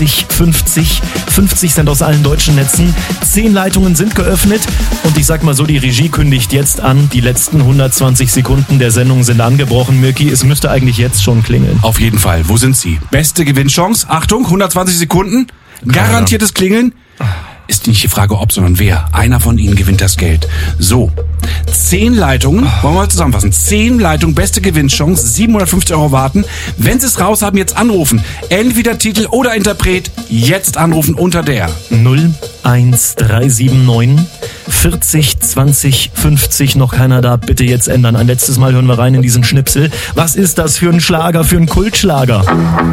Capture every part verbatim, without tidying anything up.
fünfzig, fünfzig Cent aus allen deutschen Netzen. Zehn Leitungen sind geöffnet und ich sag mal so, die Regie kündigt jetzt an. Die letzten hundertzwanzig Sekunden der Sendung sind angebrochen. Mirki, es müsste eigentlich jetzt schon klingeln. Auf jeden Fall. Wo sind Sie? Beste Gewinnchance. Achtung, hundertzwanzig Sekunden. Garantiertes Klingeln. Ist nicht die Frage ob, sondern wer. Einer von Ihnen gewinnt das Geld. So, zehn Leitungen, wollen wir mal zusammenfassen. Zehn Leitungen, beste Gewinnchance, siebenhundertfünfzig Euro warten. Wenn Sie es raus haben, jetzt anrufen. Entweder Titel oder Interpret, jetzt anrufen unter der null eins drei sieben neun vierzig zwanzig fünfzig. Noch keiner da, bitte jetzt ändern. Ein letztes Mal hören wir rein in diesen Schnipsel. Was ist das für ein Schlager, für ein Kultschlager?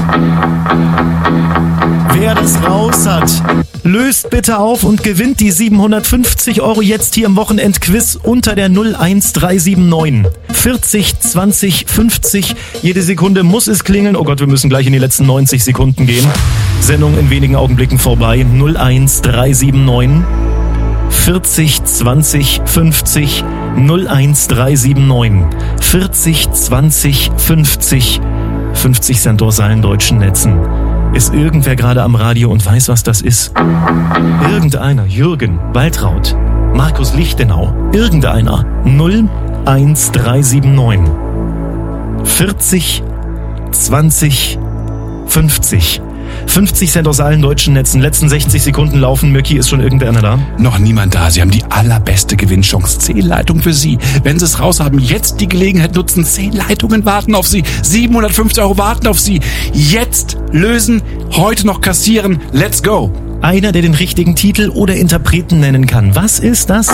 Wer das raus hat, löst bitte auf und gewinnt die siebenhundertfünfzig Euro jetzt hier im Wochenendquiz unter der null eins drei sieben neun vierzig zwanzig fünfzig. Jede Sekunde muss es klingeln. Oh Gott, wir müssen gleich in die letzten neunzig Sekunden gehen. Sendung in wenigen Augenblicken vorbei. null eins drei sieben neun vierzig zwanzig fünfzig null eins drei sieben neun vierzig zwanzig fünfzig. fünfzig Cent aus allen deutschen Netzen. Ist irgendwer gerade am Radio und weiß, was das ist? Irgendeiner. Jürgen, Waltraud, Markus Lichtenau. Irgendeiner. null eins drei sieben neun vierzig zwanzig fünfzig. fünfzig Cent aus allen deutschen Netzen. Letzten sechzig Sekunden laufen. Mirki, ist schon irgendeiner da? Noch niemand da. Sie haben die allerbeste Gewinnchance. Zehn Leitungen für Sie. Wenn Sie es raus haben, jetzt die Gelegenheit nutzen. Zehn Leitungen warten auf Sie. siebenhundertfünfzig Euro warten auf Sie. Jetzt lösen, heute noch kassieren. Let's go. Einer, der den richtigen Titel oder Interpreten nennen kann. Was ist das?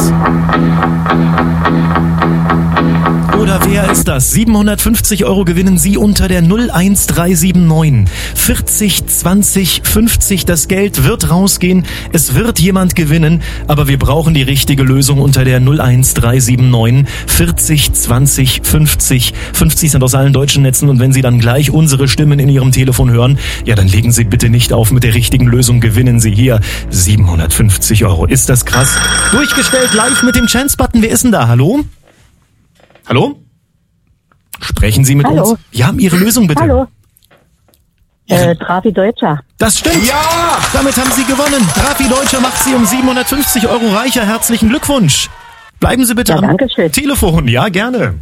Oder wer ist das? siebenhundertfünfzig Euro gewinnen Sie unter der null eins drei sieben neun vierzig zwanzig fünfzig. Das Geld wird rausgehen. Es wird jemand gewinnen. Aber wir brauchen die richtige Lösung unter der null eins drei sieben neun vierzig zwanzig fünfzig. fünfzig Cent aus allen deutschen Netzen. Und wenn Sie dann gleich unsere Stimmen in Ihrem Telefon hören, ja, dann legen Sie bitte nicht auf. Mit der richtigen Lösung gewinnen Sie hier siebenhundertfünfzig Euro. Ist das krass? Durchgestellt live mit dem Chance-Button. Wer ist denn da? Hallo? Hallo? Sprechen Sie mit Hallo. uns? Ja, Ihre Lösung bitte. Hallo. Äh, Trafi Deutscher. Das stimmt. Ja! Damit haben Sie gewonnen. Trafi Deutscher macht Sie um siebenhundertfünfzig Euro reicher. Herzlichen Glückwunsch. Bleiben Sie bitte Ja, am danke schön. Telefon. Ja, gerne.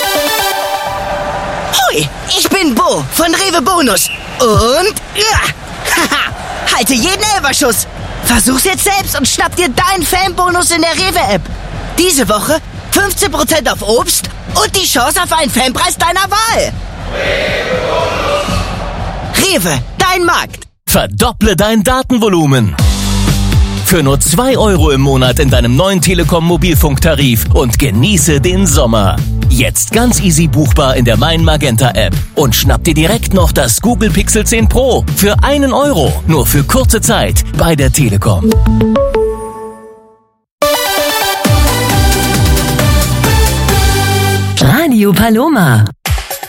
Hoi, ich bin Bo von Rewe Bonus. Und ja, haha, halte jeden Elberschuss. Versuch's jetzt selbst und schnapp dir deinen Fanbonus in der Rewe-App. Diese Woche fünfzehn Prozent auf Obst und die Chance auf einen Fanpreis deiner Wahl. Rewe, dein Markt. Verdopple dein Datenvolumen. Für nur zwei Euro im Monat in deinem neuen Telekom Mobilfunktarif und genieße den Sommer. Jetzt ganz easy buchbar in der Mein Magenta App. Und schnapp dir direkt noch das Google Pixel zehn Pro für einen Euro. Nur für kurze Zeit bei der Telekom. Radio Paloma.